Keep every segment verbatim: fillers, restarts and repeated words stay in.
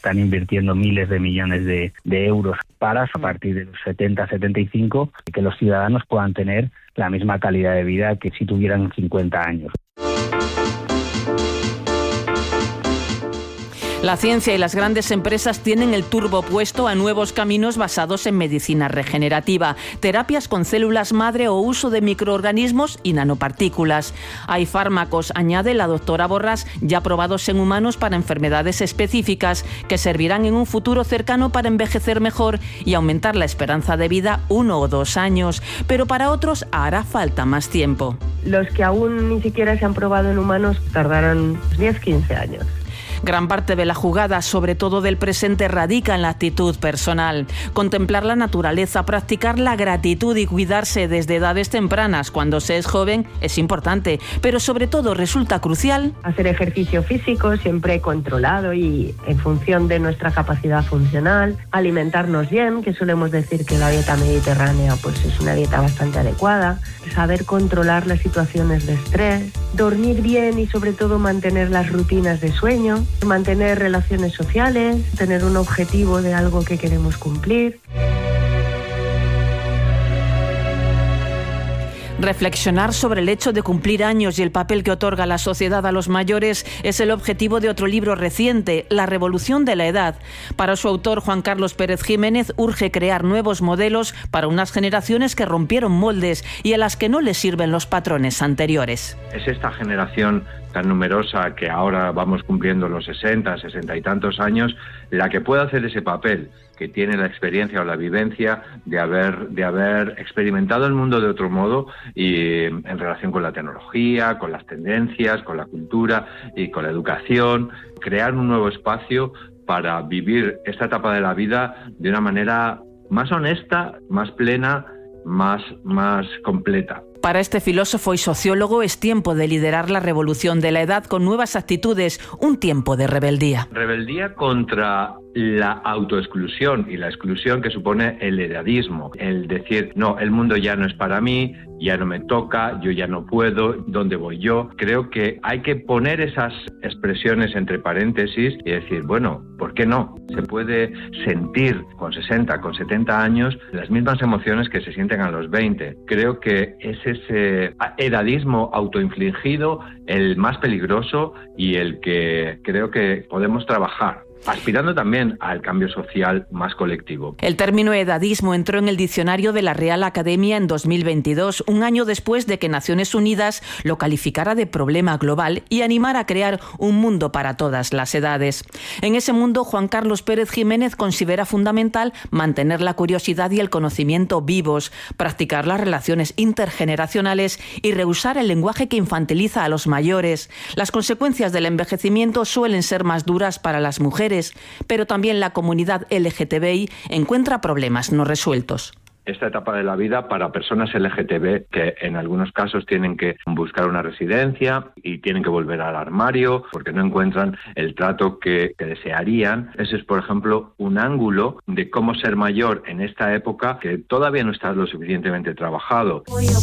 están invirtiendo miles de millones de, de euros para, a partir de los setenta, setenta y cinco, que los ciudadanos puedan tener la misma calidad de vida que si tuvieran cincuenta años. La ciencia y las grandes empresas tienen el turbo puesto a nuevos caminos basados en medicina regenerativa, terapias con células madre o uso de microorganismos y nanopartículas. Hay fármacos, añade la doctora Borràs, ya probados en humanos para enfermedades específicas, que servirán en un futuro cercano para envejecer mejor y aumentar la esperanza de vida uno o dos años. Pero para otros hará falta más tiempo. Los que aún ni siquiera se han probado en humanos tardarán diez a quince años. Gran parte de la jugada, sobre todo del presente, radica en la actitud personal. Contemplar la naturaleza, practicar la gratitud y cuidarse desde edades tempranas cuando se es joven es importante, pero sobre todo resulta crucial hacer ejercicio físico siempre controlado y en función de nuestra capacidad funcional, alimentarnos bien, que solemos decir que la dieta mediterránea pues es una dieta bastante adecuada, saber controlar las situaciones de estrés, dormir bien y sobre todo mantener las rutinas de sueño, mantener relaciones sociales, tener un objetivo de algo que queremos cumplir. Reflexionar sobre el hecho de cumplir años y el papel que otorga la sociedad a los mayores es el objetivo de otro libro reciente, La revolución de la edad. Para su autor, Juan Carlos Pérez Jiménez, urge crear nuevos modelos para unas generaciones que rompieron moldes y a las que no les sirven los patrones anteriores. Es esta generación tan numerosa que ahora vamos cumpliendo los sesenta, sesenta y tantos años, la que puede hacer ese papel, que tiene la experiencia o la vivencia de haber, de haber experimentado el mundo de otro modo y en relación con la tecnología, con las tendencias, con la cultura y con la educación, crear un nuevo espacio para vivir esta etapa de la vida de una manera más honesta, más plena, más, más completa. Para este filósofo y sociólogo es tiempo de liderar la revolución de la edad con nuevas actitudes, un tiempo de rebeldía. Rebeldía contra la autoexclusión y la exclusión que supone el edadismo. El decir, no, el mundo ya no es para mí, ya no me toca, yo ya no puedo, ¿dónde voy yo? Creo que hay que poner esas expresiones entre paréntesis y decir, bueno, ¿por qué no? Se puede sentir con sesenta, con setenta años las mismas emociones que se sienten a los veinte. Creo que es ese edadismo autoinfligido el más peligroso y el que creo que podemos trabajar, aspirando también al cambio social más colectivo. El término edadismo entró en el diccionario de la Real Academia en dos mil veintidós, un año después de que Naciones Unidas lo calificara de problema global y animara a crear un mundo para todas las edades. En ese mundo, Juan Carlos Pérez Jiménez considera fundamental mantener la curiosidad y el conocimiento vivos, practicar las relaciones intergeneracionales y rehusar el lenguaje que infantiliza a los mayores. Las consecuencias del envejecimiento suelen ser más duras para las mujeres, pero también la comunidad L G T B I encuentra problemas no resueltos. Esta etapa de la vida para personas L G T B que en algunos casos tienen que buscar una residencia y tienen que volver al armario porque no encuentran el trato que, que desearían. Ese es, por ejemplo, un ángulo de cómo ser mayor en esta época que todavía no está lo suficientemente trabajado.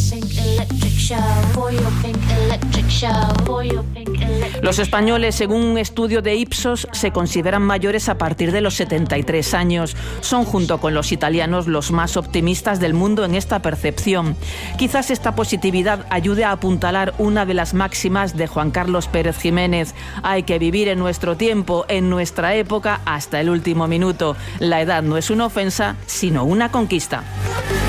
Los españoles, según un estudio de Ipsos, se consideran mayores a partir de los setenta y tres años. Son, junto con los italianos, los más optimistas del mundo en esta percepción. Quizás esta positividad ayude a apuntalar una de las máximas de Juan Carlos Pérez Jiménez. Hay que vivir en nuestro tiempo, en nuestra época, hasta el último minuto. La edad no es una ofensa, sino una conquista.